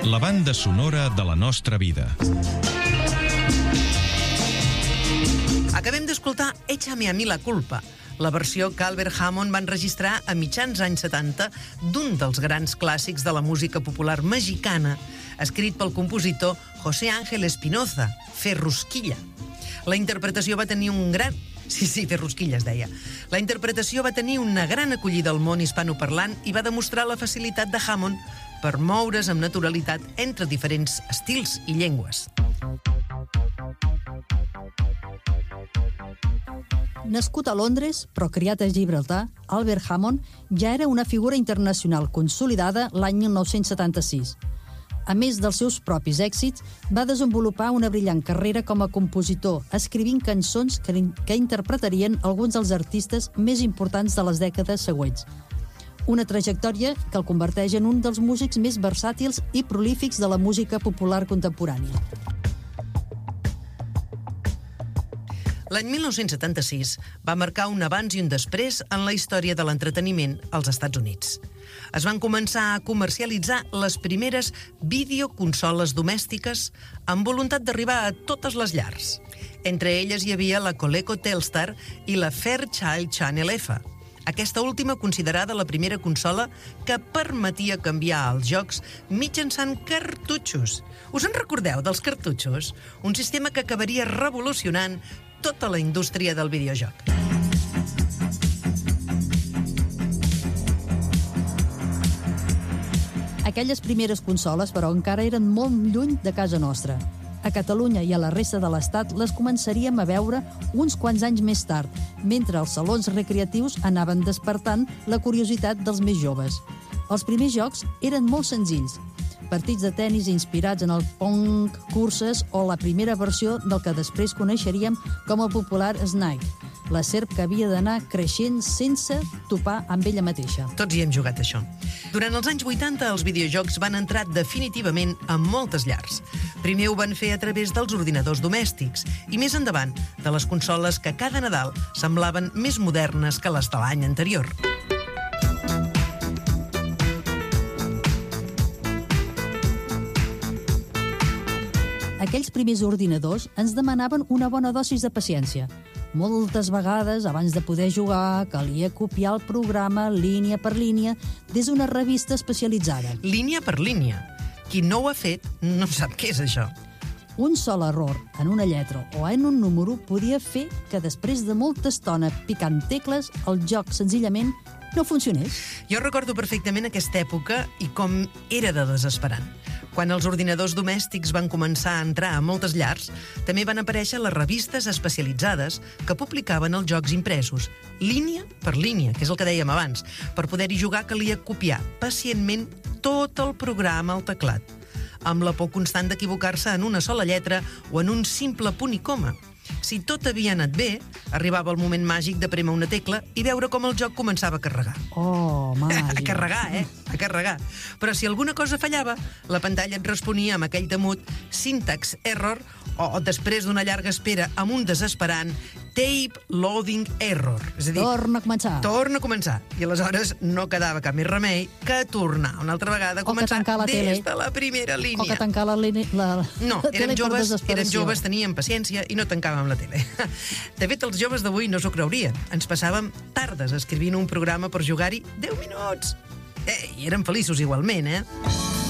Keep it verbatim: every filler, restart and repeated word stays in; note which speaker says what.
Speaker 1: La banda sonora de la nostra vida.
Speaker 2: Acabem d'escoltar Échame a mi la culpa, la versió que Albert Hammond va enregistrar a mitjans anys setanta d'un dels grans clàssics de la música popular mexicana, escrit pel compositor José Ángel Espinoza, Ferrusquilla. La interpretació va tenir un gran... Sí, sí, Ferrusquilla es deia. La interpretació va tenir una gran acollida al món hispanoparlant i va demostrar la facilitat de Hammond per moure's amb naturalitat entre diferents estils i llengües.
Speaker 3: Nascut a Londres, però criat a Gibraltar, Albert Hammond ja era una figura internacional consolidada l'any mil nou-cents setanta-sis. A més dels seus propis èxits, va desenvolupar una brillant carrera com a compositor, escrivint cançons que, que interpretarien alguns dels artistes més importants de les dècades següents. Una trajectòria que el converteix en un dels músics més versàtils i prolífics de la música popular contemporània.
Speaker 2: L'any mil nou-cents setanta-sis va marcar un abans i un després en la història de l'entreteniment als Estats Units. Es van començar a comercialitzar les primeres videoconsoles domèstiques amb voluntat d'arribar a totes les llars. Entre elles hi havia la Coleco Telstar i la Fairchild Channel F. Aquesta última considerada la primera consola que permetia canviar els jocs mitjançant cartutxos. Us en recordeu dels cartutxos? Un sistema que acabaria revolucionant tota la indústria del videojoc.
Speaker 3: Aquelles primeres consoles, però, encara eren molt lluny de casa nostra. A Catalunya i a la resta de l'Estat les començaríem a veure uns quants anys més tard, mentre els salons recreatius anaven despertant la curiositat dels més joves. Els primers jocs eren molt senzills. Partits de tennis inspirats en el pong, curses o la primera versió del que després coneixeríem com el popular Snake, la serp que havia d'anar creixent sense topar amb ella mateixa.
Speaker 2: Tots hi hem jugat, això. Durant els anys vuitanta, els videojocs van entrar definitivament a moltes llars. Primer ho van fer a través dels ordinadors domèstics i més endavant de les consoles que cada Nadal semblaven més modernes que les de l'any anterior.
Speaker 3: Aquells primers ordinadors ens demanaven una bona dosis de paciència. Moltes vegades, abans de poder jugar, calia copiar el programa línia per línia des d'una revista especialitzada.
Speaker 2: Línia per línia. Qui no ho ha fet no sap què és això.
Speaker 3: Un sol error en una lletra o en un número podia fer que després de molta estona picant tecles el joc senzillament no funcionés.
Speaker 2: Jo recordo perfectament aquesta època i com era de desesperant. Quan els ordinadors domèstics van començar a entrar a moltes llars, també van aparèixer les revistes especialitzades que publicaven els jocs impresos, línia per línia, que és el que dèiem abans. Per poder-hi jugar calia copiar pacientment tot el programa al teclat, amb la por constant d'equivocar-se en una sola lletra o en un simple punt i coma. Si tot havia anat bé, arribava el moment màgic de prémer una tecla i veure com el joc començava a carregar.
Speaker 3: Oh, màgic.
Speaker 2: A carregar, eh? A carregar. Però si alguna cosa fallava, la pantalla et responia amb aquell temut syntax error o, després d'una llarga espera amb un desesperant tape loading error. És a dir,
Speaker 3: torna a començar.
Speaker 2: Torna a començar. I aleshores no quedava cap més remei que tornar una altra vegada a començar
Speaker 3: la
Speaker 2: des
Speaker 3: tele.
Speaker 2: de la primera línia.
Speaker 3: O que tancar la, la, la,
Speaker 2: no,
Speaker 3: la
Speaker 2: érem
Speaker 3: tele
Speaker 2: joves,
Speaker 3: per desesperació.
Speaker 2: érem joves, teníem paciència i no tancàvem la tele. De fet, els joves d'avui no s'ho creurien. Ens passàvem tardes escrivint un programa per jugar-hi deu minuts. Eh, I érem feliços igualment, eh?